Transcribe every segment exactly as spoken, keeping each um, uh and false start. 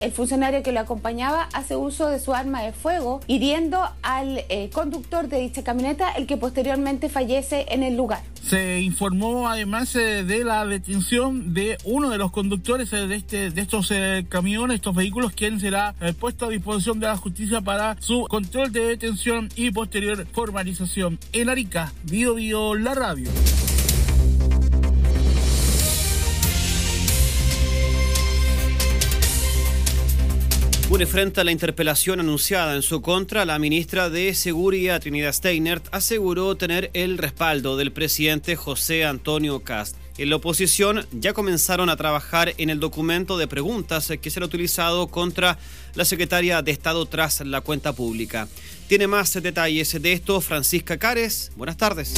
El funcionario que lo acompañaba hace uso de su arma de fuego, hiriendo al eh, conductor de dicha camioneta, el que posteriormente fallece en el lugar. Se informó además eh, de la detención de uno de los conductores eh, de, este, de estos eh, camiones, estos vehículos, quien será eh, puesto a disposición de la justicia para su control de detención y posterior formalización. En Arica, Bio Bio, la radio. Bueno, frente a la interpelación anunciada en su contra, la ministra de Seguridad, Trinidad Steinert, aseguró tener el respaldo del presidente José Antonio Kast. En la oposición ya comenzaron a trabajar en el documento de preguntas que será utilizado contra la secretaria de Estado tras la cuenta pública. Tiene más detalles de esto Francisca Cares. Buenas tardes.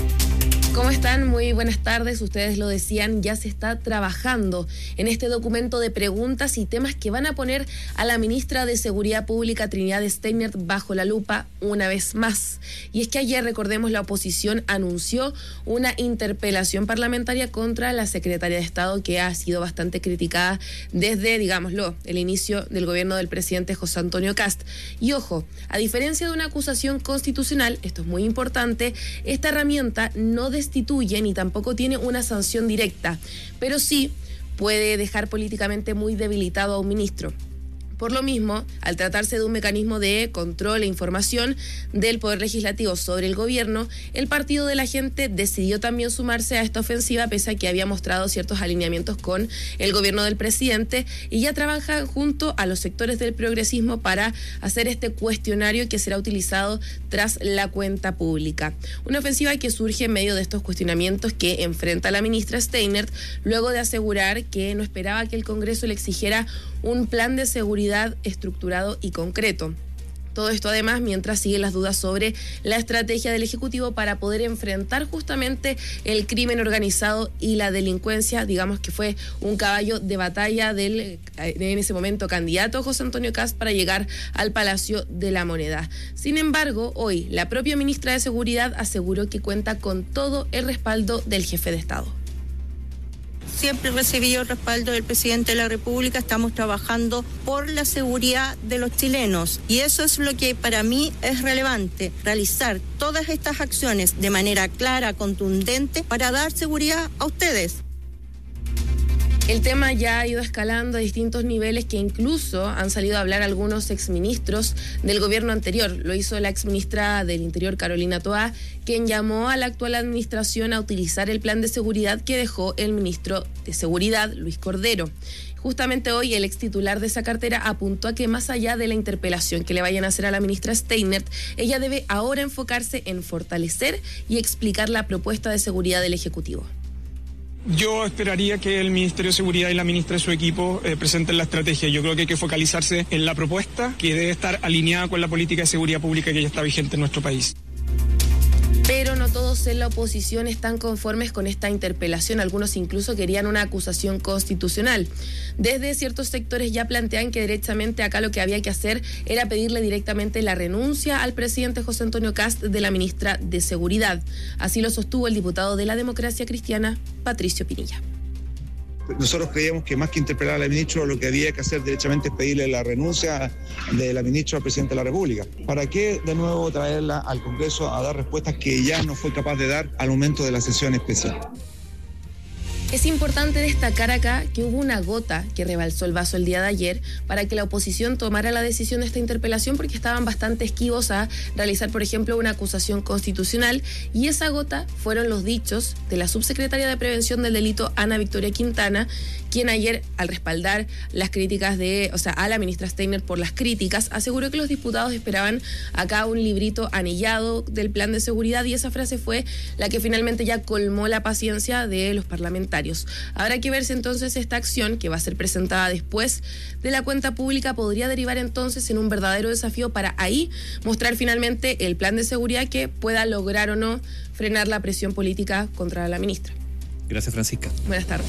¿Cómo están? Muy buenas tardes. Ustedes lo decían, ya se está trabajando en este documento de preguntas y temas que van a poner a la ministra de Seguridad Pública, Trinidad Steinert, bajo la lupa una vez más. Y es que ayer, recordemos, la oposición anunció una interpelación parlamentaria contra la secretaria de Estado, que ha sido bastante criticada desde, digámoslo, el inicio del gobierno del presidente José Antonio Kast. Y ojo, a diferencia de una acusación constitucional, esto es muy importante, esta herramienta no destituye ni tampoco tiene una sanción directa, pero sí puede dejar políticamente muy debilitado a un ministro. Por lo mismo, al tratarse de un mecanismo de control e información del Poder Legislativo sobre el gobierno, el Partido de la Gente decidió también sumarse a esta ofensiva, pese a que había mostrado ciertos alineamientos con el gobierno del presidente, y ya trabajan junto a los sectores del progresismo para hacer este cuestionario que será utilizado tras la cuenta pública. Una ofensiva que surge en medio de estos cuestionamientos que enfrenta la ministra Steinert, luego de asegurar que no esperaba que el Congreso le exigiera un plan de seguridad estructurado y concreto. Todo esto además mientras siguen las dudas sobre la estrategia del Ejecutivo para poder enfrentar justamente el crimen organizado y la delincuencia, digamos que fue un caballo de batalla del en ese momento candidato José Antonio Kast para llegar al Palacio de la Moneda. Sin embargo, hoy la propia ministra de Seguridad aseguró que cuenta con todo el respaldo del jefe de Estado. Siempre he recibido el respaldo del presidente de la República. Estamos trabajando por la seguridad de los chilenos y eso es lo que para mí es relevante, realizar todas estas acciones de manera clara, contundente, para dar seguridad a ustedes. El tema ya ha ido escalando a distintos niveles, que incluso han salido a hablar algunos exministros del gobierno anterior. Lo hizo la exministra del Interior, Carolina Toá, quien llamó a la actual administración a utilizar el plan de seguridad que dejó el ministro de Seguridad, Luis Cordero. Justamente hoy el ex titular de esa cartera apuntó a que más allá de la interpelación que le vayan a hacer a la ministra Steinert, ella debe ahora enfocarse en fortalecer y explicar la propuesta de seguridad del Ejecutivo. Yo esperaría que el Ministerio de Seguridad y la ministra de su equipo eh, presenten la estrategia. Yo creo que hay que focalizarse en la propuesta que debe estar alineada con la política de seguridad pública que ya está vigente en nuestro país. Pero no todos en la oposición están conformes con esta interpelación. Algunos incluso querían una acusación constitucional. Desde ciertos sectores ya plantean que directamente acá lo que había que hacer era pedirle directamente la renuncia al presidente José Antonio Kast de la ministra de Seguridad. Así lo sostuvo el diputado de la Democracia Cristiana, Patricio Pinilla. Nosotros creíamos que más que interpelar a la ministra, lo que había que hacer derechamente es pedirle la renuncia de la ministra al presidente de la República. ¿Para qué de nuevo traerla al Congreso a dar respuestas que ya no fue capaz de dar al momento de la sesión especial? Es importante destacar acá que hubo una gota que rebalsó el vaso el día de ayer para que la oposición tomara la decisión de esta interpelación, porque estaban bastante esquivos a realizar, por ejemplo, una acusación constitucional, y esa gota fueron los dichos de la subsecretaria de Prevención del Delito, Ana Victoria Quintana, quien ayer, al respaldar las críticas de, o sea, a la ministra Steinert por las críticas, aseguró que los diputados esperaban acá un librito anillado del plan de seguridad, y esa frase fue la que finalmente ya colmó la paciencia de los parlamentarios. Habrá que ver si entonces esta acción, que va a ser presentada después de la cuenta pública, podría derivar entonces en un verdadero desafío para ahí mostrar finalmente el plan de seguridad que pueda lograr o no frenar la presión política contra la ministra. Gracias, Francisca. Buenas tardes.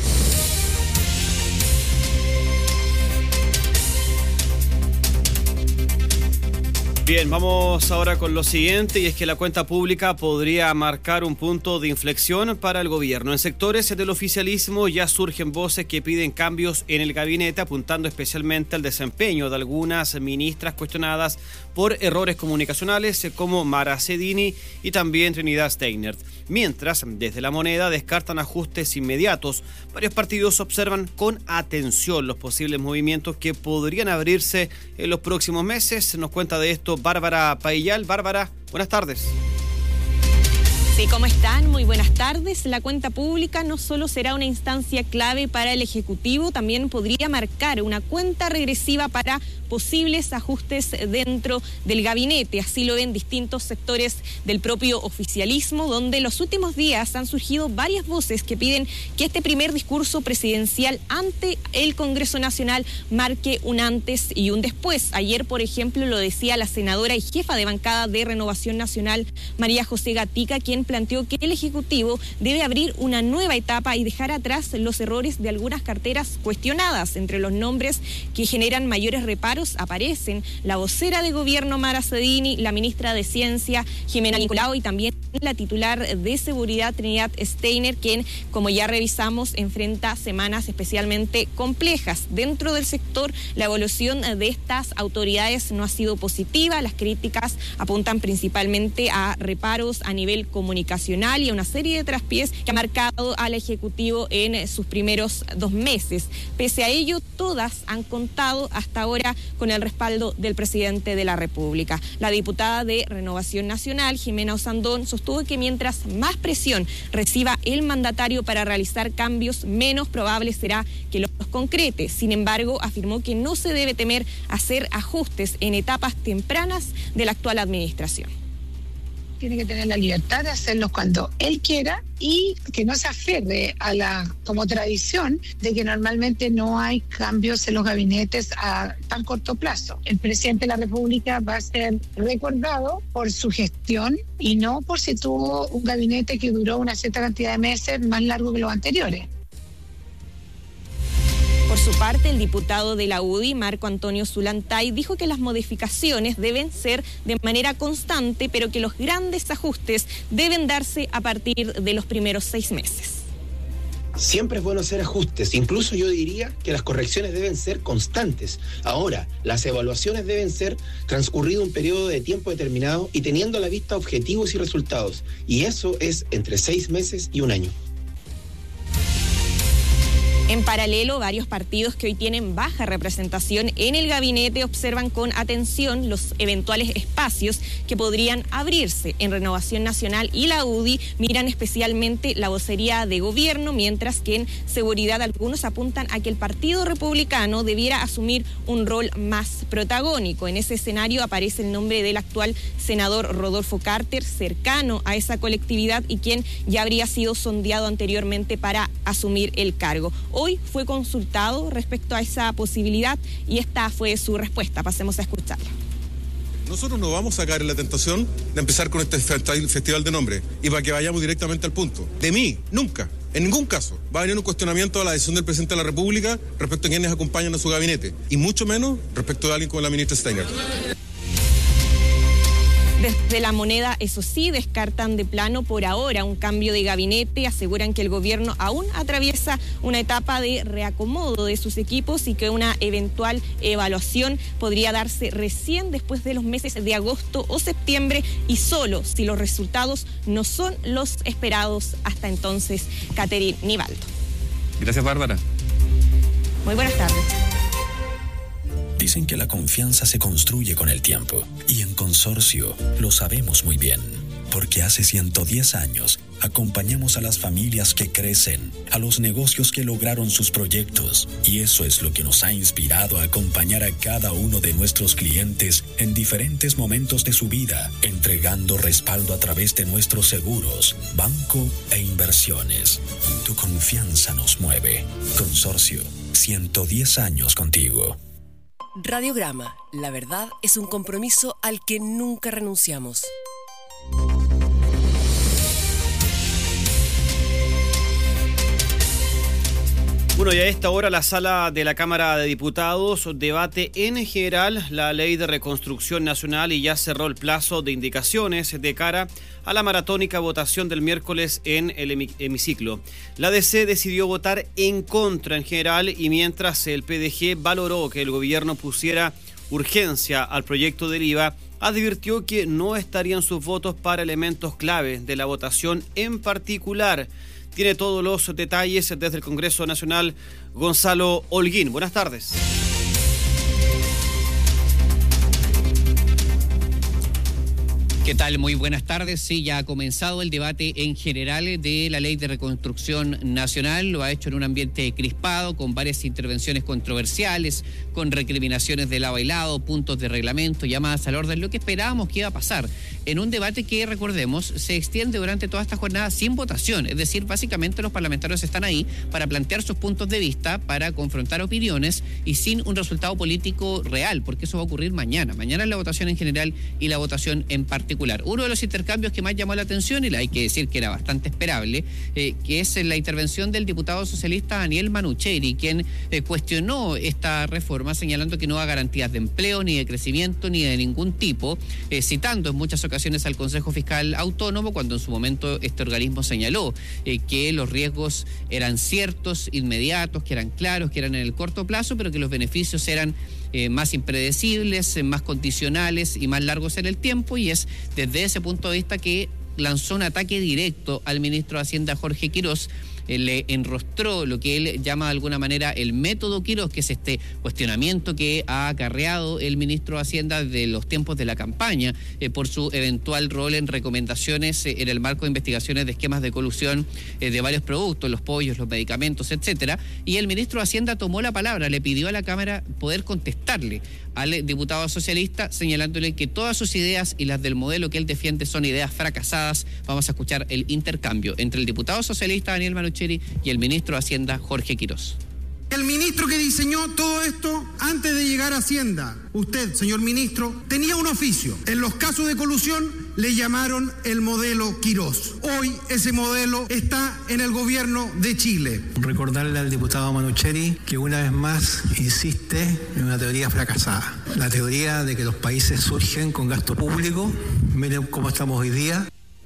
Bien, vamos ahora con lo siguiente, y es que la cuenta pública podría marcar un punto de inflexión para el gobierno. En sectores del oficialismo ya surgen voces que piden cambios en el gabinete, apuntando especialmente al desempeño de algunas ministras cuestionadas por errores comunicacionales, como Mara Cedini y también Trinidad Steinert. Mientras, desde La Moneda descartan ajustes inmediatos. Varios partidos observan con atención los posibles movimientos que podrían abrirse en los próximos meses. Nos cuenta de esto Bárbara Paillal. Bárbara, buenas tardes. Sí, ¿cómo están? Muy buenas tardes. La cuenta pública no solo será una instancia clave para el Ejecutivo, también podría marcar una cuenta regresiva para posibles ajustes dentro del gabinete. Así lo ven distintos sectores del propio oficialismo, donde en los últimos días han surgido varias voces que piden que este primer discurso presidencial ante el Congreso Nacional marque un antes y un después. Ayer, por ejemplo, lo decía la senadora y jefa de bancada de Renovación Nacional, María José Gatica, quien planteó que el Ejecutivo debe abrir una nueva etapa y dejar atrás los errores de algunas carteras cuestionadas. Entre los nombres que generan mayores reparos aparecen la vocera de gobierno Mara Cedini, la ministra de Ciencia Jimena Nicolao y también la titular de Seguridad Trinidad Steinert, quien, como ya revisamos, enfrenta semanas especialmente complejas. Dentro del sector, la evolución de estas autoridades no ha sido positiva. Las críticas apuntan principalmente a reparos a nivel comunicacional y a una serie de traspiés que ha marcado al Ejecutivo en sus primeros dos meses. Pese a ello, todas han contado hasta ahora con el respaldo del presidente de la República. La diputada de Renovación Nacional, Jimena Osandón, sostuvo que mientras más presión reciba el mandatario para realizar cambios, menos probable será que los concrete. Sin embargo, afirmó que no se debe temer hacer ajustes en etapas tempranas de la actual administración. Tiene que tener la libertad de hacerlos cuando él quiera y que no se aferre a la como tradición de que normalmente no hay cambios en los gabinetes a tan corto plazo. El presidente de la República va a ser recordado por su gestión y no por si tuvo un gabinete que duró una cierta cantidad de meses más largo que los anteriores. Por su parte, el diputado de la U D I, Marco Antonio Zulantay, dijo que las modificaciones deben ser de manera constante, pero que los grandes ajustes deben darse a partir de los primeros seis meses. Siempre es bueno hacer ajustes, incluso yo diría que las correcciones deben ser constantes. Ahora, las evaluaciones deben ser transcurrido un periodo de tiempo determinado y teniendo a la vista objetivos y resultados, y eso es entre seis meses y un año. En paralelo, varios partidos que hoy tienen baja representación en el gabinete observan con atención los eventuales espacios que podrían abrirse. En Renovación Nacional y la U D I miran especialmente la vocería de gobierno, mientras que en Seguridad algunos apuntan a que el Partido Republicano debiera asumir un rol más protagónico. En ese escenario aparece el nombre del actual senador Rodolfo Carter, cercano a esa colectividad y quien ya habría sido sondeado anteriormente para asumir el cargo. Hoy fue consultado respecto a esa posibilidad y esta fue su respuesta. Pasemos a escucharla. Nosotros no vamos a caer en la tentación de empezar con este festival de nombre y para que vayamos directamente al punto. De mí, nunca, en ningún caso, va a venir un cuestionamiento a la decisión del presidente de la República respecto a quienes acompañan a su gabinete y mucho menos respecto de alguien como la ministra Steinert. Desde La Moneda, eso sí, descartan de plano por ahora un cambio de gabinete, aseguran que el gobierno aún atraviesa una etapa de reacomodo de sus equipos y que una eventual evaluación podría darse recién después de los meses de agosto o septiembre y solo si los resultados no son los esperados hasta entonces. Caterine Nivaldo. Gracias, Bárbara. Muy buenas tardes. Dicen que la confianza se construye con el tiempo y en Consorcio lo sabemos muy bien, porque hace ciento diez años acompañamos a las familias que crecen, a los negocios que lograron sus proyectos y eso es lo que nos ha inspirado a acompañar a cada uno de nuestros clientes en diferentes momentos de su vida, entregando respaldo a través de nuestros seguros, banco e inversiones. Tu confianza nos mueve. Consorcio, ciento diez años contigo. Radiograma, la verdad es un compromiso al que nunca renunciamos. Bueno, y a esta hora la sala de la Cámara de Diputados debate en general la Ley de Reconstrucción Nacional y ya cerró el plazo de indicaciones de cara a la maratónica votación del miércoles en el hemiciclo. La D C decidió votar en contra en general y mientras el P D G valoró que el gobierno pusiera urgencia al proyecto del I V A, advirtió que no estarían sus votos para elementos clave de la votación en particular. Tiene todos los detalles desde el Congreso Nacional, Gonzalo Holguín. Buenas tardes. ¿Qué tal? Muy buenas tardes. Sí, ya ha comenzado el debate en general de la Ley de Reconstrucción Nacional. Lo ha hecho en un ambiente crispado, con varias intervenciones controversiales, con recriminaciones de lado y lado, puntos de reglamento, llamadas al orden, lo que esperábamos que iba a pasar en un debate que, recordemos, se extiende durante toda esta jornada sin votación. Es decir, básicamente los parlamentarios están ahí para plantear sus puntos de vista, para confrontar opiniones y sin un resultado político real, porque eso va a ocurrir mañana. Mañana es la votación en general y la votación en particular. Uno de los intercambios que más llamó la atención, y hay que decir que era bastante esperable, eh, que es la intervención del diputado socialista Daniel Manucheri, quien eh, cuestionó esta reforma señalando que no da garantías de empleo, ni de crecimiento, ni de ningún tipo, eh, citando en muchas ocasiones al Consejo Fiscal Autónomo, cuando en su momento este organismo señaló eh, que los riesgos eran ciertos, inmediatos, que eran claros, que eran en el corto plazo, pero que los beneficios eran Eh, más impredecibles, eh, más condicionales y más largos en el tiempo, y es desde ese punto de vista que lanzó un ataque directo al ministro de Hacienda, Jorge Quirós. Eh, le enrostró lo que él llama de alguna manera el método Quirós, que es este cuestionamiento que ha acarreado el ministro de Hacienda de los tiempos de la campaña eh, por su eventual rol en recomendaciones eh, en el marco de investigaciones de esquemas de colusión eh, de varios productos, los pollos, los medicamentos, etcétera. Y el ministro de Hacienda tomó la palabra, le pidió a la Cámara poder contestarle al diputado socialista, señalándole que todas sus ideas y las del modelo que él defiende son ideas fracasadas. Vamos a escuchar el intercambio entre el diputado socialista Daniel Manucheri y el ministro de Hacienda, Jorge Quirós. El ministro que diseñó todo esto antes de llegar a Hacienda, usted, señor ministro, tenía un oficio. En los casos de colusión le llamaron el modelo Quirós. Hoy ese modelo está en el gobierno de Chile. Recordarle al diputado Manucheri que una vez más insiste en una teoría fracasada. La teoría de que los países surgen con gasto público. Miren cómo estamos hoy día.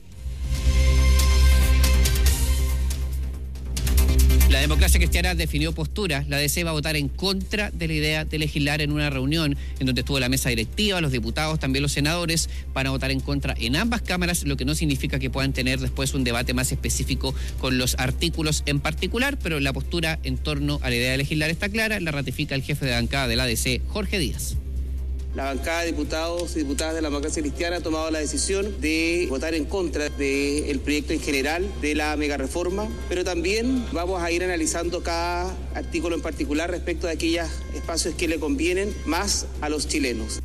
La Democracia Cristiana definió postura. La D C va a votar en contra de la idea de legislar en una reunión en donde estuvo la mesa directiva, los diputados, también los senadores, van a votar en contra en ambas cámaras, lo que no significa que puedan tener después un debate más específico con los artículos en particular, pero la postura en torno a la idea de legislar está clara, la ratifica el jefe de bancada de la D C, Jorge Díaz. La bancada de diputados y diputadas de la Democracia Cristiana ha tomado la decisión de votar en contra del proyecto en general de la megareforma, pero también vamos a ir analizando cada artículo en particular respecto de aquellos espacios que le convienen más a los chilenos.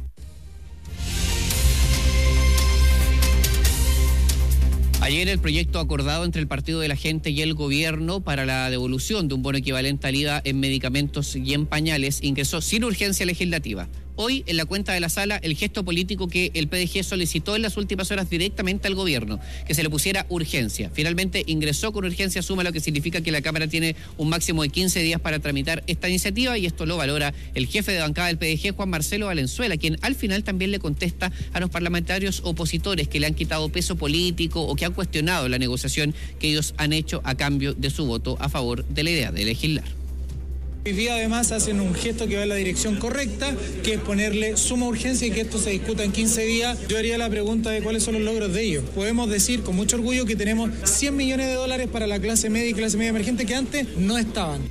Ayer el proyecto acordado entre el Partido de la Gente y el Gobierno para la devolución de un bono equivalente al I V A en medicamentos y en pañales ingresó sin urgencia legislativa. Hoy, en la cuenta de la sala, el gesto político que el P D G solicitó en las últimas horas directamente al gobierno, que se le pusiera urgencia. Finalmente ingresó con urgencia suma, lo que significa que la Cámara tiene un máximo de quince días para tramitar esta iniciativa, y esto lo valora el jefe de bancada del P D G, Juan Marcelo Valenzuela, quien al final también le contesta a los parlamentarios opositores que le han quitado peso político o que han cuestionado la negociación que ellos han hecho a cambio de su voto a favor de la idea de legislar. Hoy día además hacen un gesto que va en la dirección correcta, que es ponerle suma urgencia y que esto se discuta en quince días. Yo haría la pregunta de cuáles son los logros de ellos. Podemos decir con mucho orgullo que tenemos cien millones de dólares para la clase media y clase media emergente que antes no estaban.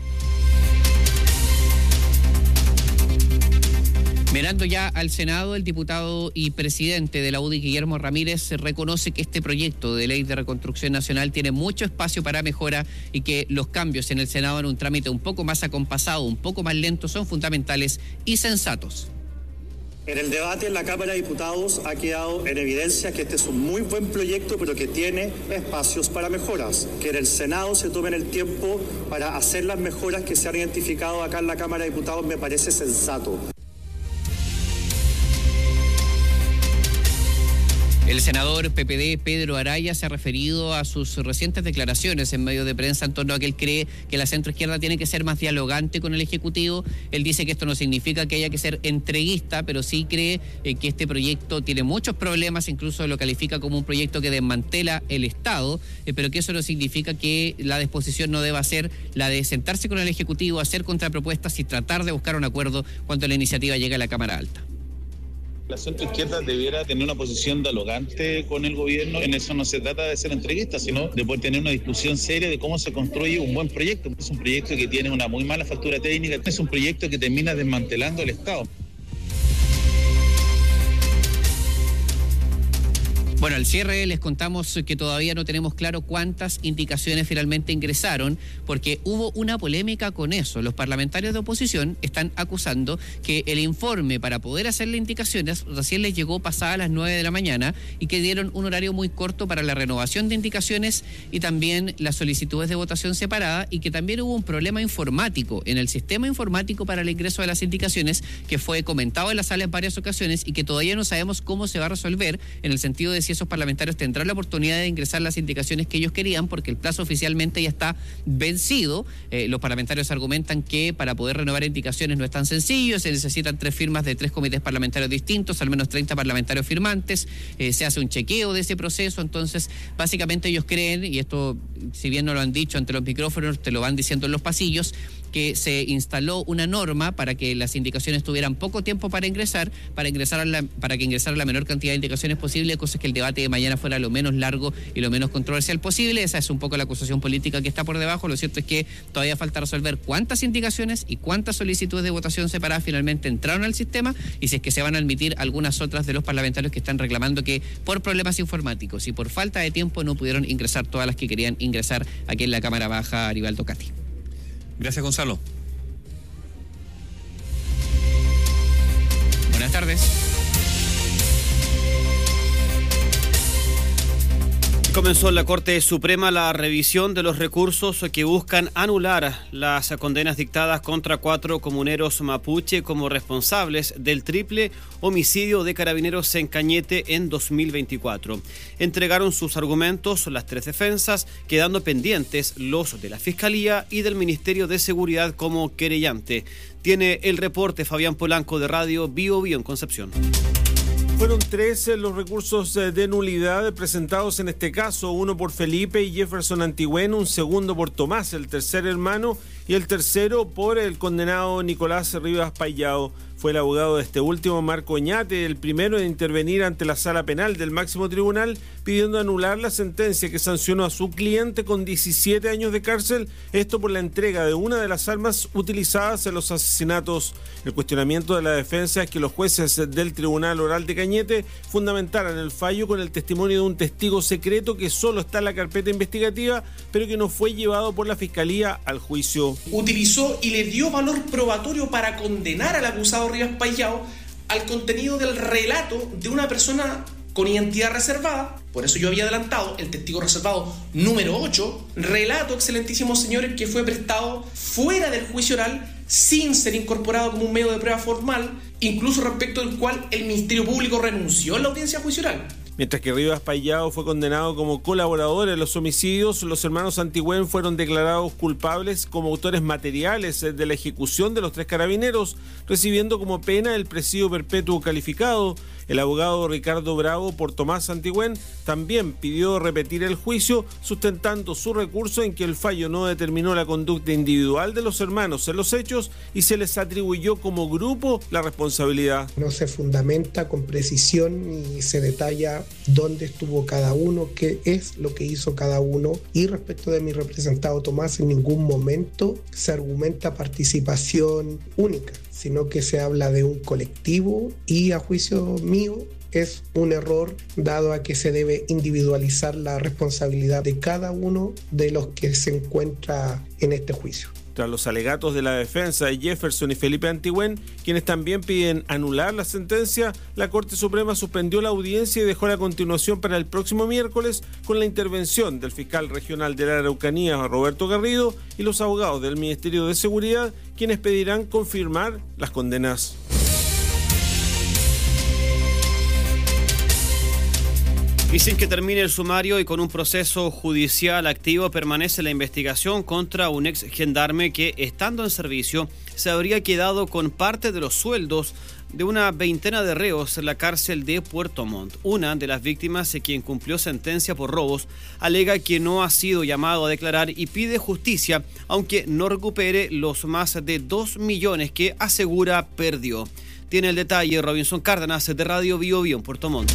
Mirando ya al Senado, el diputado y presidente de la U D I, Guillermo Ramírez, reconoce que este proyecto de ley de reconstrucción nacional tiene mucho espacio para mejora y que los cambios en el Senado en un trámite un poco más acompasado, un poco más lento, son fundamentales y sensatos. En el debate en la Cámara de Diputados ha quedado en evidencia que este es un muy buen proyecto, pero que tiene espacios para mejoras. Que en el Senado se tomen el tiempo para hacer las mejoras que se han identificado acá en la Cámara de Diputados me parece sensato. El senador P P D Pedro Araya se ha referido a sus recientes declaraciones en medios de prensa en torno a que él cree que la centroizquierda tiene que ser más dialogante con el Ejecutivo. Él dice que esto no significa que haya que ser entreguista, pero sí cree eh, que este proyecto tiene muchos problemas, incluso lo califica como un proyecto que desmantela el Estado, eh, pero que eso no significa que la disposición no deba ser la de sentarse con el Ejecutivo, hacer contrapropuestas y tratar de buscar un acuerdo cuando la iniciativa llegue a la Cámara Alta. La centroizquierda debiera tener una posición dialogante con el gobierno. En eso no se trata de ser entreguista, sino de poder tener una discusión seria de cómo se construye un buen proyecto. Es un proyecto que tiene una muy mala factura técnica, es un proyecto que termina desmantelando el Estado. Bueno, al cierre les contamos que todavía no tenemos claro cuántas indicaciones finalmente ingresaron, porque hubo una polémica con eso. Los parlamentarios de oposición están acusando que el informe para poder hacerle indicaciones recién les llegó pasada las nueve de la mañana y que dieron un horario muy corto para la renovación de indicaciones y también las solicitudes de votación separada, y que también hubo un problema informático en el sistema informático para el ingreso de las indicaciones que fue comentado en la sala en varias ocasiones y que todavía no sabemos cómo se va a resolver, en el sentido de si esos parlamentarios tendrán la oportunidad de ingresar las indicaciones que ellos querían, porque el plazo oficialmente ya está vencido. Eh, los parlamentarios argumentan que para poder renovar indicaciones no es tan sencillo, se necesitan tres firmas de tres comités parlamentarios distintos, al menos treinta parlamentarios firmantes, eh, se hace un chequeo de ese proceso. Entonces, básicamente ellos creen, y esto si bien no lo han dicho ante los micrófonos, te lo van diciendo en los pasillos, que se instaló una norma para que las indicaciones tuvieran poco tiempo para ingresar, para ingresar a la, para que ingresara la menor cantidad de indicaciones posible, cosa que el debate de mañana fuera lo menos largo y lo menos controversial posible. Esa es un poco la acusación política que está por debajo. Lo cierto es que todavía falta resolver cuántas indicaciones y cuántas solicitudes de votación separadas finalmente entraron al sistema, y si es que se van a admitir algunas otras de los parlamentarios que están reclamando que por problemas informáticos y por falta de tiempo no pudieron ingresar todas las que querían ingresar aquí en la Cámara Baja. Aribaldo Cati. Gracias, Gonzalo. Buenas tardes. Comenzó en la Corte Suprema la revisión de los recursos que buscan anular las condenas dictadas contra cuatro comuneros mapuche como responsables del triple homicidio de carabineros en Cañete en dos mil veinticuatro. Entregaron sus argumentos las tres defensas, quedando pendientes los de la Fiscalía y del Ministerio de Seguridad como querellante. Tiene el reporte Fabián Polanco de Radio Bio Bio en Concepción. Fueron tres los recursos de nulidad presentados en este caso, uno por Felipe y Jefferson Antigüen, un segundo por Tomás, el tercer hermano, y el tercero por el condenado Nicolás Rivas Payao. Fue el abogado de este último, Marco Oñate, el primero en intervenir ante la sala penal del máximo tribunal, pidiendo anular la sentencia que sancionó a su cliente con diecisiete años de cárcel, esto por la entrega de una de las armas utilizadas en los asesinatos. El cuestionamiento de la defensa es que los jueces del Tribunal Oral de Cañete fundamentaran el fallo con el testimonio de un testigo secreto que solo está en la carpeta investigativa, pero que no fue llevado por la Fiscalía al juicio. Utilizó y le dio valor probatorio para condenar al acusado Rivas Payao al contenido del relato de una persona con identidad reservada. Por eso yo había adelantado el testigo reservado número ocho, relato, excelentísimos señores, que fue prestado fuera del juicio oral sin ser incorporado como un medio de prueba formal, incluso respecto del cual el Ministerio Público renunció en la audiencia juicio oral. Mientras que Rivas Payao fue condenado como colaborador en los homicidios, los hermanos Antigüen fueron declarados culpables como autores materiales de la ejecución de los tres carabineros, recibiendo como pena el presidio perpetuo calificado. El abogado Ricardo Bravo por Tomás Antigüen también pidió repetir el juicio, sustentando su recurso en que el fallo no determinó la conducta individual de los hermanos en los hechos y se les atribuyó como grupo la responsabilidad. No se fundamenta con precisión ni se detalla dónde estuvo cada uno, qué es lo que hizo cada uno, y respecto de mi representado Tomás, en ningún momento se argumenta participación única, sino que se habla de un colectivo, y a juicio mío es un error, dado a que se debe individualizar la responsabilidad de cada uno de los que se encuentra en este juicio. Tras los alegatos de la defensa de Jefferson y Felipe Antigüen, quienes también piden anular la sentencia, la Corte Suprema suspendió la audiencia y dejó la continuación para el próximo miércoles con la intervención del fiscal regional de la Araucanía, Roberto Garrido, y los abogados del Ministerio de Seguridad, quienes pedirán confirmar las condenas. Y sin que termine el sumario y con un proceso judicial activo, permanece la investigación contra un ex gendarme que, estando en servicio, se habría quedado con parte de los sueldos de una veintena de reos en la cárcel de Puerto Montt. Una de las víctimas, quien cumplió sentencia por robos, alega que no ha sido llamado a declarar y pide justicia, aunque no recupere los más de dos millones que asegura perdió. Tiene el detalle Robinson Cárdenas de Radio Bio Bio en Puerto Montt.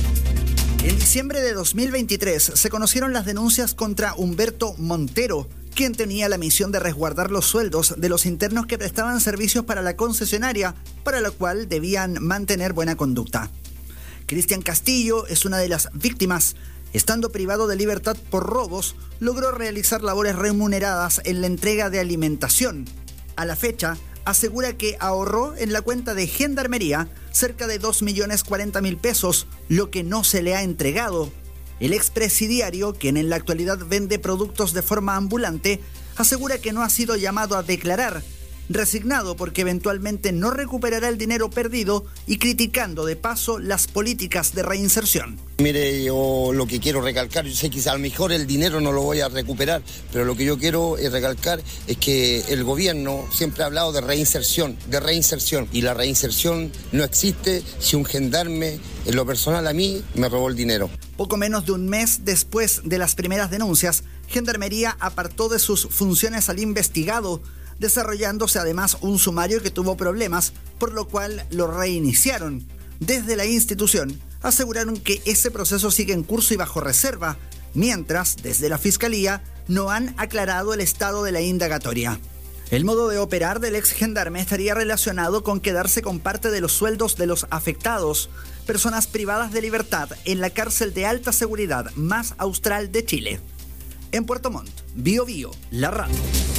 En diciembre de dos mil veintitrés se conocieron las denuncias contra Humberto Montero, quien tenía la misión de resguardar los sueldos de los internos que prestaban servicios para la concesionaria, para lo cual debían mantener buena conducta. Cristian Castillo es una de las víctimas. Estando privado de libertad por robos, logró realizar labores remuneradas en la entrega de alimentación. A la fecha, asegura que ahorró en la cuenta de Gendarmería cerca de dos millones cuarenta mil pesos, lo que no se le ha entregado. El expresidiario, quien en la actualidad vende productos de forma ambulante, asegura que no ha sido llamado a declarar, resignado porque eventualmente no recuperará el dinero perdido y criticando de paso las políticas de reinserción. Mire, yo lo que quiero recalcar, yo sé que a lo mejor el dinero no lo voy a recuperar, pero lo que yo quiero es recalcar es que el gobierno siempre ha hablado de reinserción, de reinserción, y la reinserción no existe si un gendarme, en lo personal a mí, me robó el dinero. Poco menos de un mes después de las primeras denuncias, Gendarmería apartó de sus funciones al investigado, desarrollándose además un sumario que tuvo problemas, por lo cual lo reiniciaron. Desde la institución aseguraron que ese proceso sigue en curso y bajo reserva, mientras desde la Fiscalía no han aclarado el estado de la indagatoria. El modo de operar del ex gendarme estaría relacionado con quedarse con parte de los sueldos de los afectados, personas privadas de libertad en la cárcel de alta seguridad más austral de Chile. En Puerto Montt, Bio Bio, la radio.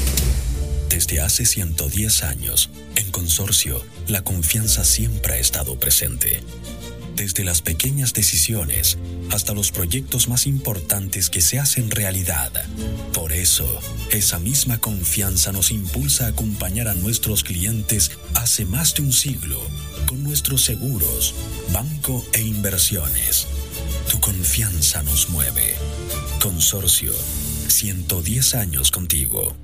Desde hace ciento diez años, en Consorcio, la confianza siempre ha estado presente. Desde las pequeñas decisiones hasta los proyectos más importantes que se hacen realidad. Por eso, esa misma confianza nos impulsa a acompañar a nuestros clientes hace más de un siglo con nuestros seguros, banco e inversiones. Tu confianza nos mueve. Consorcio, ciento diez años contigo.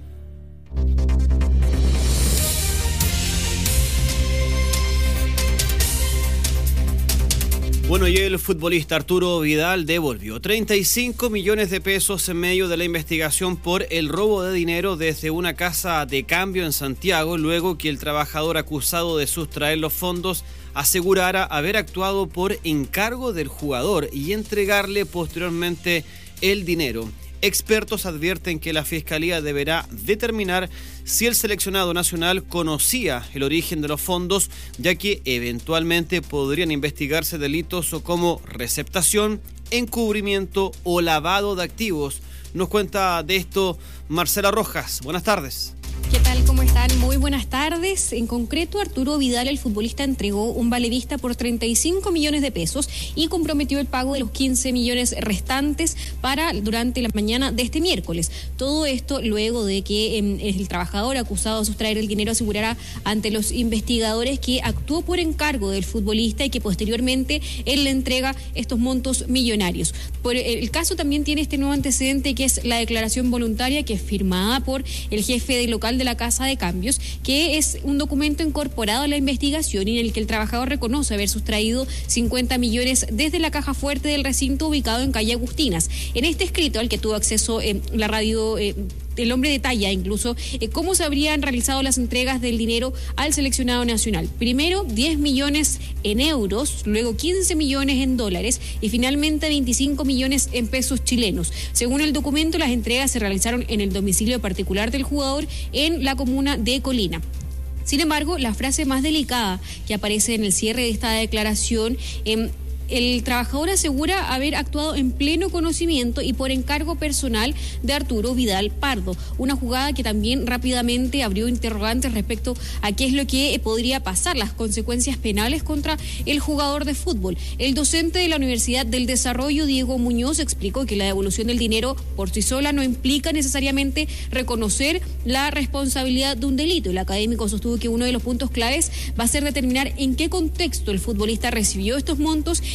Bueno, y el futbolista Arturo Vidal devolvió treinta y cinco millones de pesos en medio de la investigación por el robo de dinero desde una casa de cambio en Santiago, luego que el trabajador acusado de sustraer los fondos asegurara haber actuado por encargo del jugador y entregarle posteriormente el dinero. Expertos advierten que la Fiscalía deberá determinar si el seleccionado nacional conocía el origen de los fondos, ya que eventualmente podrían investigarse delitos como receptación, encubrimiento o lavado de activos. Nos cuenta de esto Marcela Rojas. Buenas tardes. ¿Qué tal? ¿Cómo están? Muy buenas tardes. En concreto, Arturo Vidal, el futbolista, entregó un valedista por treinta y cinco millones de pesos y comprometió el pago de los quince millones restantes para durante la mañana de este miércoles. Todo esto luego de que eh, el trabajador acusado de sustraer el dinero asegurará ante los investigadores que actuó por encargo del futbolista y que posteriormente él le entrega estos montos millonarios. Por el caso también tiene este nuevo antecedente, que es la declaración voluntaria que es firmada por el jefe del local de la Casa de Cambios, que es un documento incorporado a la investigación y en el que el trabajador reconoce haber sustraído cincuenta millones desde la caja fuerte del recinto ubicado en calle Agustinas. En este escrito, al que tuvo acceso eh, la radio eh, El hombre detalla incluso eh, cómo se habrían realizado las entregas del dinero al seleccionado nacional. Primero diez millones en euros, luego quince millones en dólares y finalmente veinticinco millones en pesos chilenos. Según el documento, las entregas se realizaron en el domicilio particular del jugador en la comuna de Colina. Sin embargo, la frase más delicada que aparece en el cierre de esta declaración eh, el trabajador asegura haber actuado en pleno conocimiento y por encargo personal de Arturo Vidal Pardo, una jugada que también rápidamente abrió interrogantes respecto a qué es lo que podría pasar, las consecuencias penales contra el jugador de fútbol. El docente de la Universidad del Desarrollo, Diego Muñoz, explicó que la devolución del dinero por sí sola no implica necesariamente reconocer la responsabilidad de un delito. El académico sostuvo que uno de los puntos claves va a ser determinar en qué contexto el futbolista recibió estos montos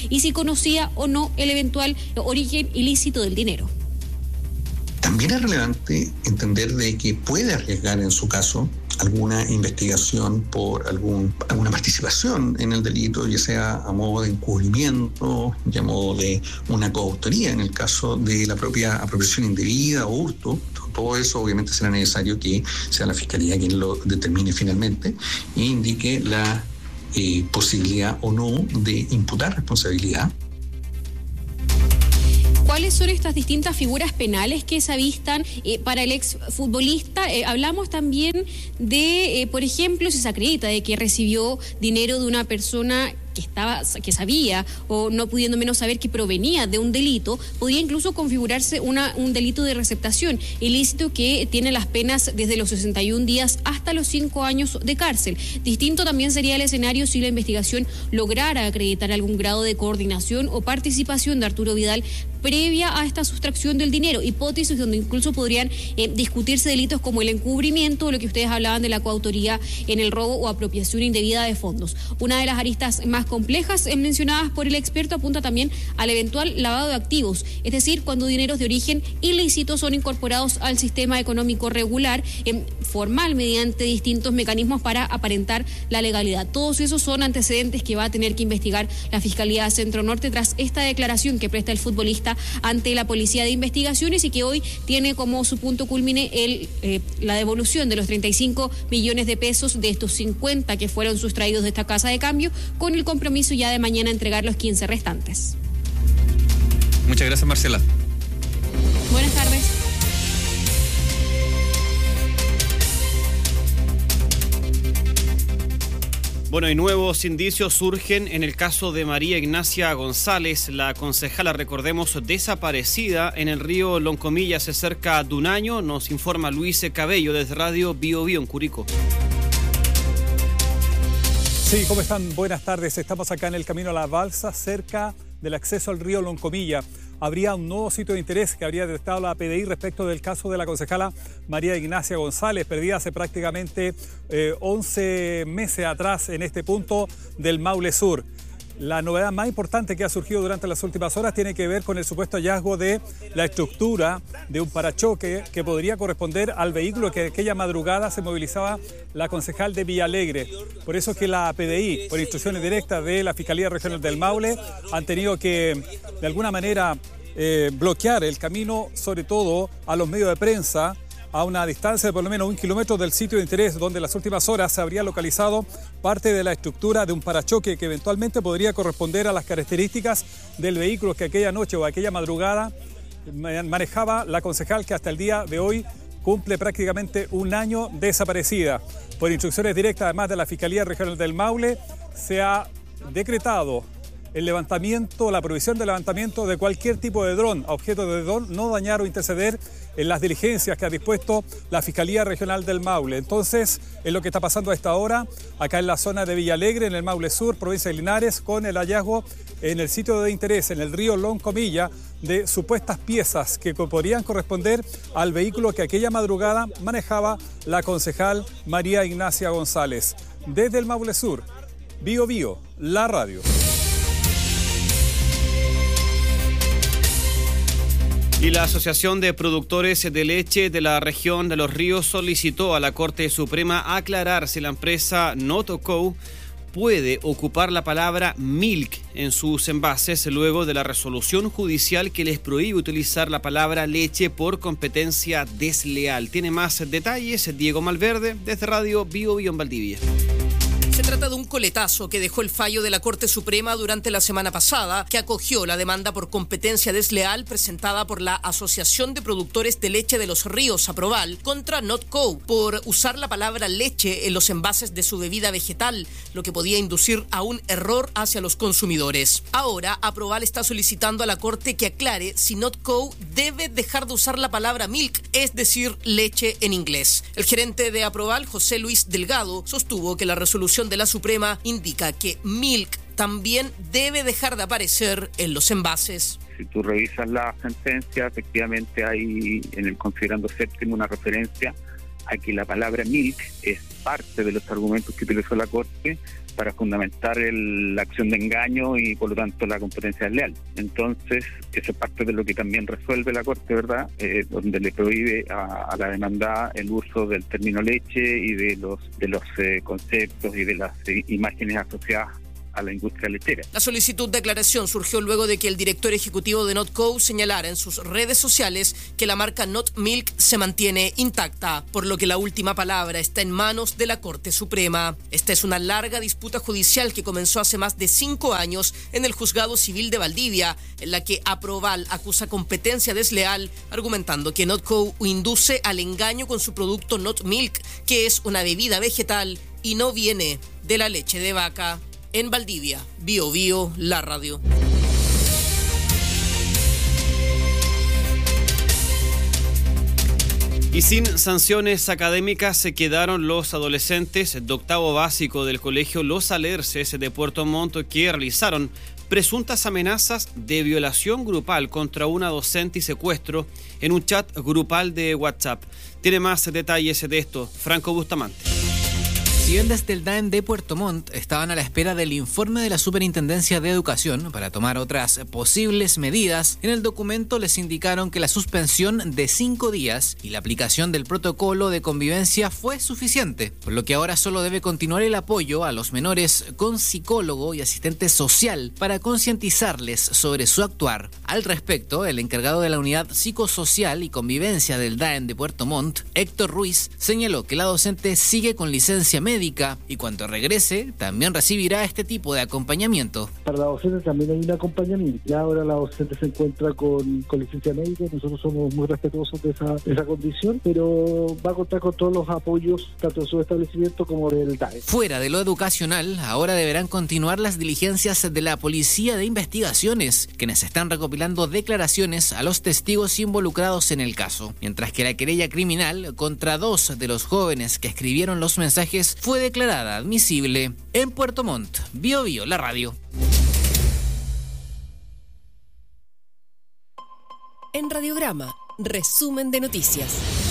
y si conocía o no el eventual origen ilícito del dinero. También es relevante entender de que puede arriesgar en su caso alguna investigación por algún, alguna participación en el delito, ya sea a modo de encubrimiento, ya a modo de una coautoría en el caso de la propia apropiación indebida o hurto. Todo eso obviamente será necesario que sea la Fiscalía quien lo determine finalmente e indique la eh, posibilidad o no de imputar responsabilidad. ¿Cuáles son estas distintas figuras penales que se avistan eh, para el exfutbolista? Eh, hablamos también de, eh, por ejemplo, si se acredita de que recibió dinero de una persona que estaba, que sabía o no pudiendo menos saber que provenía de un delito, podría incluso configurarse una, un delito de receptación ilícito que tiene las penas desde los sesenta y un días hasta los cinco años de cárcel. Distinto también sería el escenario si la investigación lograra acreditar algún grado de coordinación o participación de Arturo Vidal previa a esta sustracción del dinero, hipótesis donde incluso podrían eh, discutirse delitos como el encubrimiento o lo que ustedes hablaban de la coautoría en el robo o apropiación indebida de fondos. Una de las aristas más complejas eh, mencionadas por el experto apunta también al eventual lavado de activos, es decir, cuando dineros de origen ilícito son incorporados al sistema económico regular, eh, formal, mediante distintos mecanismos para aparentar la legalidad. Todos esos son antecedentes que va a tener que investigar la Fiscalía Centro Norte tras esta declaración que presta el futbolista ante la Policía de Investigaciones y que hoy tiene como su punto culmine el, eh, la devolución de los treinta y cinco millones de pesos de estos cincuenta que fueron sustraídos de esta casa de cambio, con el compromiso ya de mañana entregar los quince restantes. Muchas gracias, Marcela. Buenas tardes. Bueno, y nuevos indicios surgen en el caso de María Ignacia González, la concejala, recordemos, desaparecida en el río Loncomilla hace cerca de un año. Nos informa Luis Cabello desde Radio Bio Bio en Curicó. Sí, ¿cómo están? Buenas tardes. Estamos acá en el camino a la balsa, cerca del acceso al río Loncomilla. Habría un nuevo sitio de interés que habría detectado la P D I respecto del caso de la concejala María Ignacia González, perdida hace prácticamente eh, once meses atrás en este punto del Maule Sur. La novedad más importante que ha surgido durante las últimas horas tiene que ver con el supuesto hallazgo de la estructura de un parachoque que podría corresponder al vehículo que aquella madrugada se movilizaba la concejal de Villalegre. Por eso es que la P D I, por instrucciones directas de la Fiscalía Regional del Maule, han tenido que, de alguna manera, eh, bloquear el camino, sobre todo a los medios de prensa, a una distancia de por lo menos un kilómetro del sitio de interés, donde en las últimas horas se habría localizado parte de la estructura de un parachoque que eventualmente podría corresponder a las características del vehículo que aquella noche o aquella madrugada manejaba la concejal, que hasta el día de hoy cumple prácticamente un año desaparecida. Por instrucciones directas, además de la Fiscalía Regional del Maule, se ha decretado el levantamiento, la prohibición de levantamiento de cualquier tipo de dron, a objeto de dron, no dañar o interceder en las diligencias que ha dispuesto la Fiscalía Regional del Maule. Entonces, es lo que está pasando a esta hora, acá en la zona de Villalegre, en el Maule Sur, provincia de Linares, con el hallazgo en el sitio de interés, en el río Loncomilla, de supuestas piezas que podrían corresponder al vehículo que aquella madrugada manejaba la concejal María Ignacia González. Desde el Maule Sur, Bio Bio, la radio. Y la Asociación de Productores de Leche de la región de Los Ríos solicitó a la Corte Suprema aclarar si la empresa Notco puede ocupar la palabra milk en sus envases luego de la resolución judicial que les prohíbe utilizar la palabra leche por competencia desleal. Tiene más detalles Diego Malverde desde Radio Bio Bio en Valdivia. Se trata de un coletazo que dejó el fallo de la Corte Suprema durante la semana pasada, que acogió la demanda por competencia desleal presentada por la Asociación de Productores de Leche de Los Ríos, Aproval, contra Notco por usar la palabra leche en los envases de su bebida vegetal, lo que podía inducir a un error hacia los consumidores. Ahora, Aproval está solicitando a la Corte que aclare si Notco debe dejar de usar la palabra milk, es decir, leche en inglés. El gerente de Aproval, José Luis Delgado, sostuvo que la resolución de la Suprema indica que milk también debe dejar de aparecer en los envases. Si tú revisas la sentencia, efectivamente hay en el considerando séptimo una referencia a que la palabra milk es parte de los argumentos que utilizó la Corte para fundamentar el, la acción de engaño y por lo tanto la competencia desleal. Entonces, eso es parte de lo que también resuelve la Corte, ¿verdad? Eh, donde le prohíbe a, a la demandada el uso del término leche y de los de los eh, conceptos y de las eh, imágenes asociadas a la industria lechera. La solicitud de aclaración surgió luego de que el director ejecutivo de Notco señalara en sus redes sociales que la marca Not Milk se mantiene intacta, por lo que la última palabra está en manos de la Corte Suprema. Esta es una larga disputa judicial que comenzó hace más de cinco años en el Juzgado Civil de Valdivia, en la que Aproval acusa competencia desleal, argumentando que Notco induce al engaño con su producto Not Milk, que es una bebida vegetal y no viene de la leche de vaca. En Valdivia, Bio Bio, la radio. Y sin sanciones académicas se quedaron los adolescentes de octavo básico del colegio Los Alerces de Puerto Montt que realizaron presuntas amenazas de violación grupal contra una docente y secuestro en un chat grupal de WhatsApp. Tiene más detalles de esto, Franco Bustamante. Si bien desde el D A E M de Puerto Montt estaban a la espera del informe de la Superintendencia de Educación para tomar otras posibles medidas, en el documento les indicaron que la suspensión de cinco días y la aplicación del protocolo de convivencia fue suficiente, por lo que ahora solo debe continuar el apoyo a los menores con psicólogo y asistente social para concientizarles sobre su actuar. Al respecto, el encargado de la Unidad Psicosocial y Convivencia del D A E M de Puerto Montt, Héctor Ruiz, señaló que la docente sigue con licencia médica y cuando regrese también recibirá este tipo de acompañamiento. Para la docente también hay un acompañamiento. Ya ahora la docente se encuentra con, con licencia médica, nosotros somos muy respetuosos de esa, de esa condición, pero va a contar con todos los apoyos tanto de su establecimiento como del D A E M. Fuera de lo educacional, ahora deberán continuar las diligencias de la Policía de Investigaciones, quienes están recopilando declaraciones a los testigos involucrados en el caso, mientras que la querella criminal contra dos de los jóvenes que escribieron los mensajes fue declarada admisible. En Puerto Montt, Bio Bio, la radio. En Radiograma, resumen de noticias.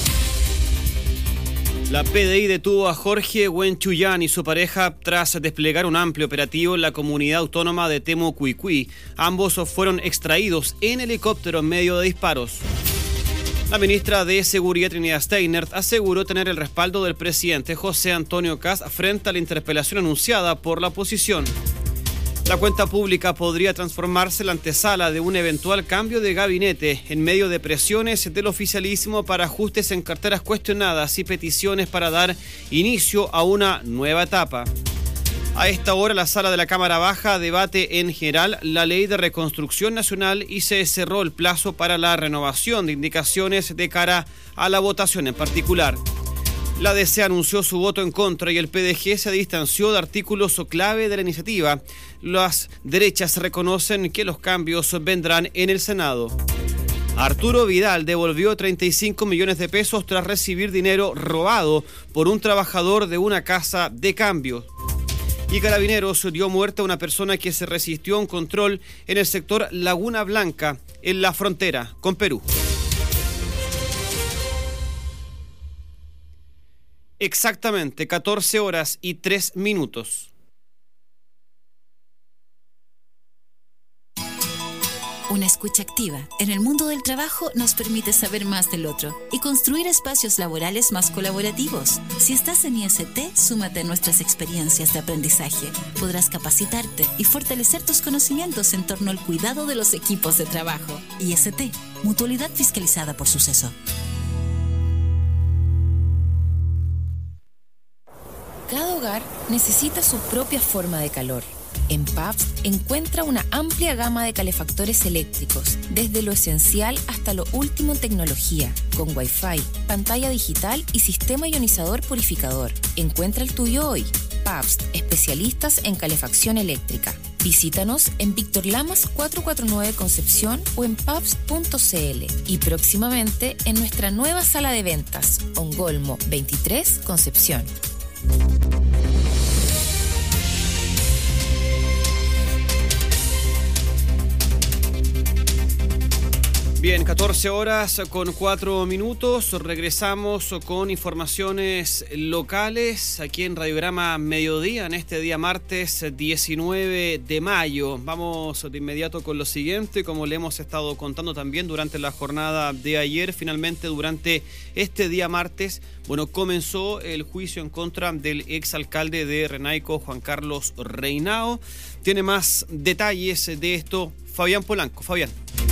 La P D I detuvo a Jorge Huenchuyán y su pareja tras desplegar un amplio operativo en la comunidad autónoma de Temucuicui. Ambos fueron extraídos en helicóptero en medio de disparos. La ministra de Seguridad, Trinidad Steinert, aseguró tener el respaldo del presidente José Antonio Kast frente a la interpelación anunciada por la oposición. La cuenta pública podría transformarse en la antesala de un eventual cambio de gabinete en medio de presiones del oficialismo para ajustes en carteras cuestionadas y peticiones para dar inicio a una nueva etapa. A esta hora, la sala de la Cámara Baja debate en general la Ley de Reconstrucción Nacional y se cerró el plazo para la renovación de indicaciones de cara a la votación en particular. La D C anunció su voto en contra y el P D G se distanció de artículos clave de la iniciativa. Las derechas reconocen que los cambios vendrán en el Senado. Arturo Vidal devolvió treinta y cinco millones de pesos tras recibir dinero robado por un trabajador de una casa de cambio. Y Carabineros dio muerte a una persona que se resistió a un control en el sector Laguna Blanca, en la frontera con Perú. Exactamente catorce horas y tres minutos. Una escucha activa en el mundo del trabajo nos permite saber más del otro y construir espacios laborales más colaborativos. Si estás en I S T, súmate a nuestras experiencias de aprendizaje. Podrás capacitarte y fortalecer tus conocimientos en torno al cuidado de los equipos de trabajo. I S T, mutualidad fiscalizada por Suceso. Cada hogar necesita su propia forma de calor. En Pabst encuentra una amplia gama de calefactores eléctricos, desde lo esencial hasta lo último en tecnología, con Wi-Fi, pantalla digital y sistema ionizador purificador. Encuentra el tuyo hoy. Pabst, especialistas en calefacción eléctrica. Visítanos en Víctor Lamas cuatrocientos cuarenta y nueve Concepción o en pabst punto c l y próximamente en nuestra nueva sala de ventas, Ongolmo veintitrés Concepción. Bien, catorce horas con cuatro minutos. Regresamos con informaciones locales aquí en Radiograma Mediodía en este día martes diecinueve de mayo. Vamos de inmediato con lo siguiente, como le hemos estado contando también durante la jornada de ayer. Finalmente, durante este día martes, bueno, comenzó el juicio en contra del exalcalde de Renaico, Juan Carlos Reinao. Tiene más detalles de esto Fabián Polanco. Fabián.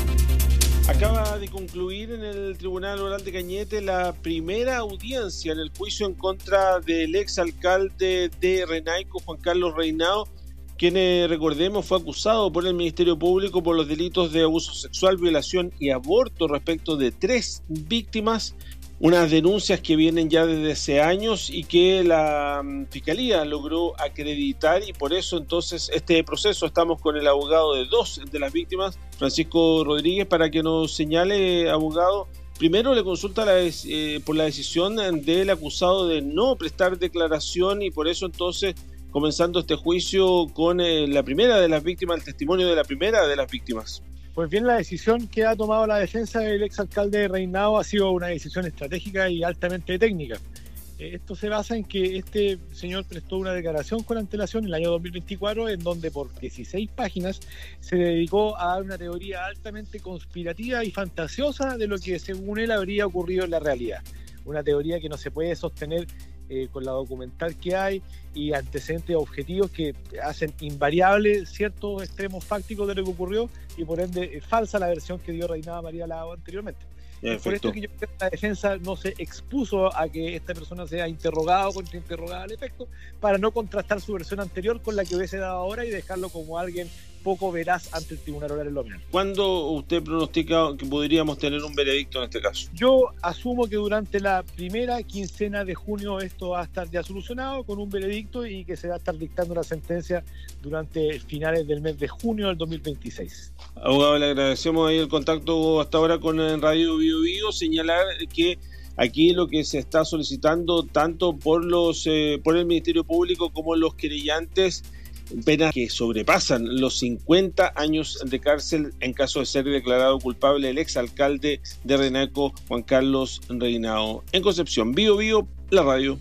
Acaba de concluir en el Tribunal Oral de Cañete la primera audiencia en el juicio en contra del exalcalde de Renaico, Juan Carlos Reinao, quien, eh, recordemos, fue acusado por el Ministerio Público por los delitos de abuso sexual, violación y aborto respecto de tres víctimas, unas denuncias que vienen ya desde hace años y que la um, Fiscalía logró acreditar, y por eso entonces este proceso estamos con el abogado de dos de las víctimas, Francisco Rodríguez, para que nos señale, abogado. Primero le consulta la, eh, por la decisión del acusado de no prestar declaración, y por eso entonces comenzando este juicio con eh, la primera de las víctimas, el testimonio de la primera de las víctimas. Pues bien, la decisión que ha tomado la defensa del exalcalde de Reinao ha sido una decisión estratégica y altamente técnica. Esto se basa en que este señor prestó una declaración con antelación en el año dos mil veinticuatro, en donde por dieciséis páginas se dedicó a dar una teoría altamente conspirativa y fantasiosa de lo que según él habría ocurrido en la realidad. Una teoría que no se puede sostener eh, con la documental que hay y antecedentes objetivos que hacen invariable ciertos extremos fácticos de lo que ocurrió, y por ende es falsa la versión que dio Reinao María Lao anteriormente. Perfecto. Por esto que yo creo que la defensa no se expuso a que esta persona sea interrogada o contrainterrogada al efecto, para no contrastar su versión anterior con la que hubiese dado ahora y dejarlo como alguien poco veraz ante el Tribunal Oral en lo penal. ¿Cuándo usted pronostica que podríamos tener un veredicto en este caso? Yo asumo que durante la primera quincena de junio esto va a estar ya solucionado con un veredicto, y que se va a estar dictando una sentencia durante finales del mes de junio del dos mil veintiséis. Abogado, le agradecemos ahí el contacto hasta ahora con Radio Bio Bio. Señalar que aquí lo que se está solicitando tanto por los eh, por el Ministerio Público como los querellantes, penas que sobrepasan los cincuenta años de cárcel en caso de ser declarado culpable el exalcalde de Renaico, Juan Carlos Reinao. En Concepción, Bio Bio, la radio.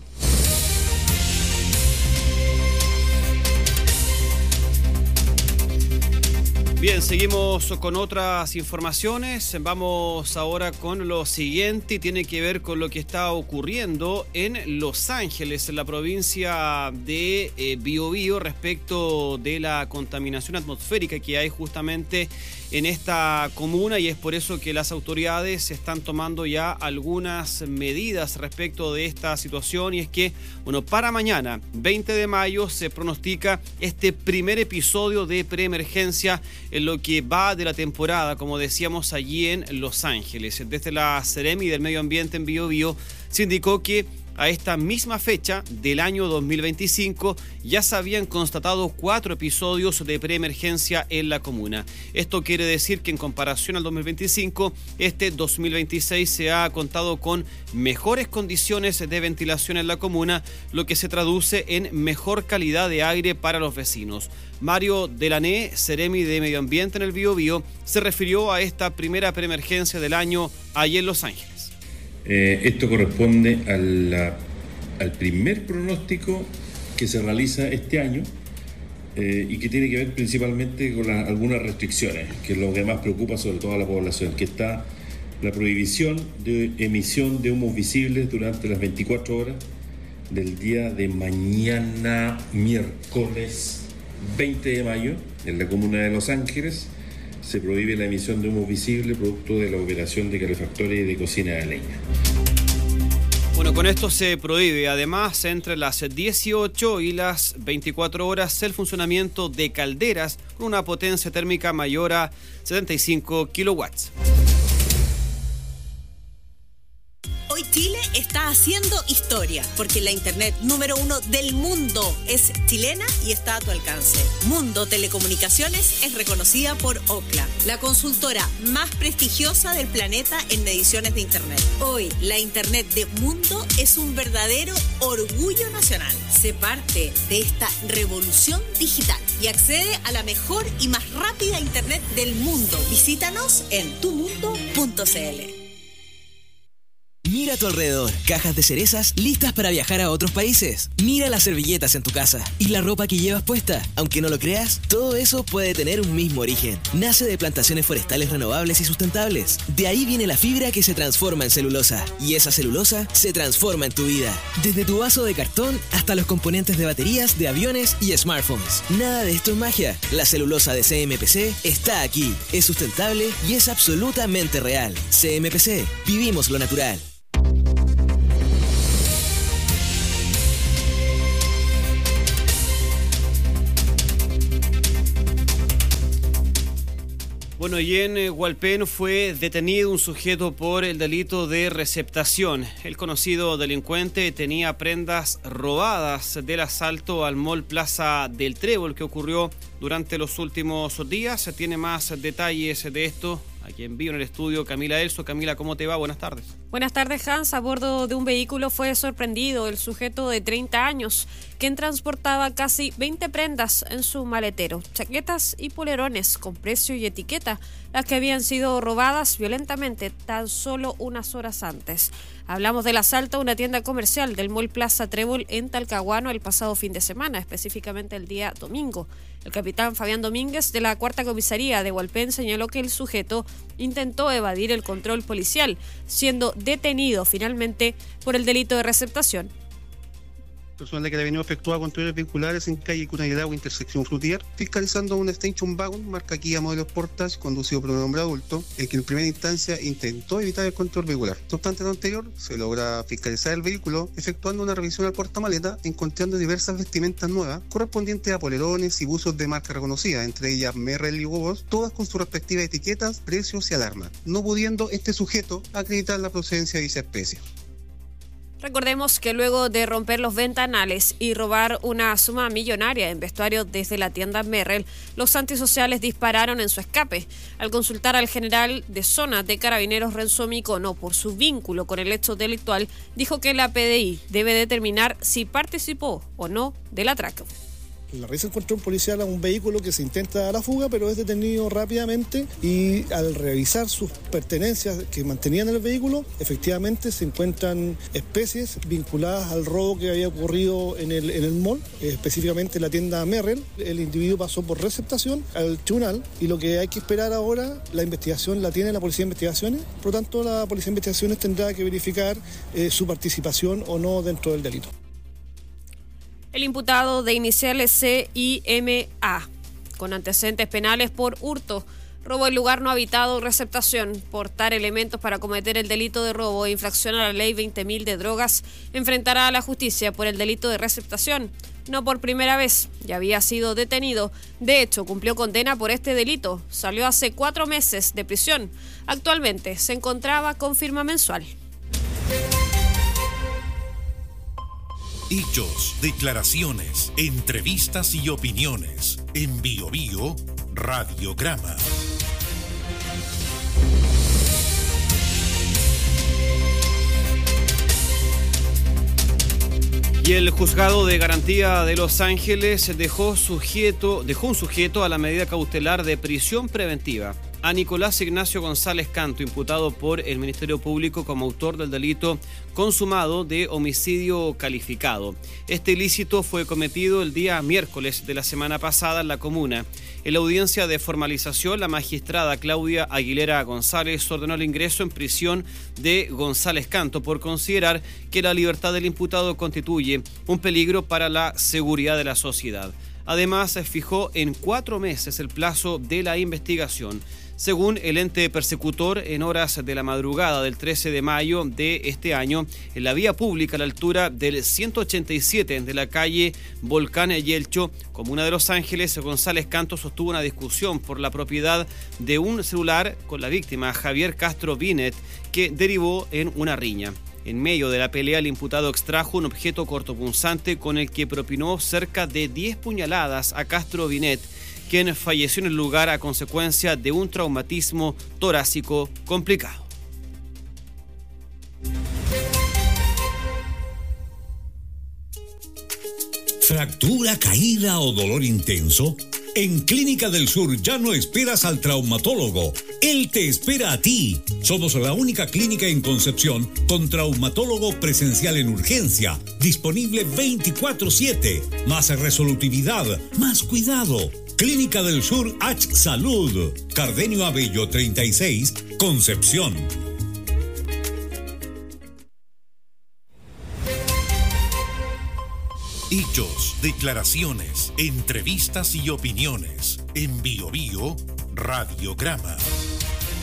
Bien, seguimos con otras informaciones. Vamos ahora con lo siguiente, y tiene que ver con lo que está ocurriendo en Los Ángeles, en la provincia de eh, Biobío, respecto de la contaminación atmosférica que hay justamente en esta comuna, y es por eso que las autoridades están tomando ya algunas medidas respecto de esta situación. Y es que, bueno, para mañana, veinte de mayo, se pronostica este primer episodio de preemergencia en lo que va de la temporada, como decíamos, allí en Los Ángeles. Desde la Seremi del Medio Ambiente en Biobío se indicó que a esta misma fecha del año dos mil veinticinco ya se habían constatado cuatro episodios de preemergencia en la comuna. Esto quiere decir que en comparación al dos mil veinticinco, este dos mil veintiséis se ha contado con mejores condiciones de ventilación en la comuna, lo que se traduce en mejor calidad de aire para los vecinos. Mario Delané, Seremi de Medio Ambiente en el Biobío, se refirió a esta primera preemergencia del año allí en Los Ángeles. Eh, esto corresponde a la, al primer pronóstico que se realiza este año eh, y que tiene que ver principalmente con la, algunas restricciones, que es lo que más preocupa sobre todo a la población, que está la prohibición de emisión de humos visibles durante las veinticuatro horas del día de mañana, miércoles veinte de mayo, en la comuna de Los Ángeles. Se prohíbe la emisión de humo visible producto de la operación de calefactores y de cocina de leña. Bueno, con esto se prohíbe además entre las dieciocho y las veinticuatro horas el funcionamiento de calderas con una potencia térmica mayor a setenta y cinco kilowatts. Hoy Chile está haciendo historia, porque la internet número uno del mundo es chilena y está a tu alcance. Mundo Telecomunicaciones es reconocida por Ookla, la consultora más prestigiosa del planeta en mediciones de internet. Hoy, la internet de Mundo es un verdadero orgullo nacional. Sé parte de esta revolución digital. y accede a la mejor y más rápida internet del mundo. Visítanos en tu mundo punto c l. Mira a tu alrededor, cajas de cerezas listas para viajar a otros países. Mira las servilletas en tu casa y la ropa que llevas puesta. Aunque no lo creas, todo eso puede tener un mismo origen. Nace de plantaciones forestales renovables y sustentables. De ahí viene la fibra que se transforma en celulosa. Y esa celulosa se transforma en tu vida. Desde tu vaso de cartón hasta los componentes de baterías de aviones y smartphones. Nada de esto es magia. La celulosa de C M P C está aquí. Es sustentable y es absolutamente real. C M P C. Vivimos lo natural. Bueno, y en Hualpén fue detenido un sujeto por el delito de receptación. El conocido delincuente tenía prendas robadas del asalto al Mall Plaza del Trébol que ocurrió durante los últimos días. Se tiene más detalles de esto aquí en vivo en el estudio Camila Elso. Camila, ¿cómo te va? Buenas tardes. Buenas tardes, Hans. A bordo de un vehículo fue sorprendido el sujeto de treinta años, quien transportaba casi veinte prendas en su maletero, chaquetas y polerones con precio y etiqueta, las que habían sido robadas violentamente tan solo unas horas antes. Hablamos del asalto a una tienda comercial del Mall Plaza Trébol en Talcahuano el pasado fin de semana, específicamente el día domingo. El capitán Fabián Domínguez de la Cuarta Comisaría de Hualpén señaló que el sujeto intentó evadir el control policial, siendo detenido finalmente por el delito de receptación. Personal de Carabineros efectúa controles vehiculares en calle Cunayelagua, intersección Frutier, fiscalizando un Station Wagon, marca Kia modelo Sportage, conducido por un hombre adulto, el que en primera instancia intentó evitar el control vehicular. No obstante lo anterior, se logra fiscalizar el vehículo, efectuando una revisión al portamaleta, encontrando diversas vestimentas nuevas, correspondientes a polerones y buzos de marca reconocida, entre ellas Merrell y Huevos, todas con sus respectivas etiquetas, precios y alarmas, no pudiendo este sujeto acreditar la procedencia de dicha especie. Recordemos que luego de romper los ventanales y robar una suma millonaria en vestuario desde la tienda Merrell, los antisociales dispararon en su escape. Al consultar al general de zona de Carabineros Renzo Micono por su vínculo con el hecho delictual, dijo que la P D I debe determinar si participó o no del atraco. La revisión encontró un policial a un vehículo que se intenta dar a la fuga, pero es detenido rápidamente y al revisar sus pertenencias que mantenían en el vehículo, efectivamente se encuentran especies vinculadas al robo que había ocurrido en el, en el mall, específicamente en la tienda Merrell. El individuo pasó por receptación al tribunal y lo que hay que esperar ahora, la investigación la tiene la Policía de Investigaciones, por lo tanto la Policía de Investigaciones tendrá que verificar eh, su participación o no dentro del delito. El imputado de iniciales C I M A, con antecedentes penales por hurto, robo en lugar no habitado, receptación, portar elementos para cometer el delito de robo e infracción a la ley veinte mil de drogas, enfrentará a la justicia por el delito de receptación. No por primera vez, ya había sido detenido. De hecho, cumplió condena por este delito. Salió hace cuatro meses de prisión. Actualmente se encontraba con firma mensual. Hechos, declaraciones, entrevistas y opiniones. En Bio Bio, Radiograma. Y el juzgado de garantía de Los Ángeles dejó, sujeto, dejó un sujeto a la medida cautelar de prisión preventiva a Nicolás Ignacio González Canto, imputado por el Ministerio Público como autor del delito consumado de homicidio calificado. Este ilícito fue cometido el día miércoles de la semana pasada en la comuna. En la audiencia de formalización, la magistrada Claudia Aguilera González ordenó el ingreso en prisión de González Canto por considerar que la libertad del imputado constituye un peligro para la seguridad de la sociedad. Además, se fijó en cuatro meses el plazo de la investigación. Según el ente persecutor, en horas de la madrugada del trece de mayo de este año, en la vía pública a la altura del ciento ochenta y siete de la calle Volcán Yelcho, comuna de Los Ángeles, González Canto sostuvo una discusión por la propiedad de un celular con la víctima Javier Castro Binet, que derivó en una riña. En medio de la pelea, el imputado extrajo un objeto cortopunzante con el que propinó cerca de diez puñaladas a Castro Binet, quien falleció en el lugar a consecuencia de un traumatismo torácico complicado. ¿Fractura, caída o dolor intenso? En Clínica del Sur ya no esperas al traumatólogo. Él te espera a ti. Somos la única clínica en Concepción con traumatólogo presencial en urgencia, disponible veinticuatro siete. Más resolutividad, más cuidado. Clínica del Sur H Salud. Cardenio Abello treinta y seis, Concepción. Hechos, declaraciones, entrevistas y opiniones. En Bio Bio, Radiograma.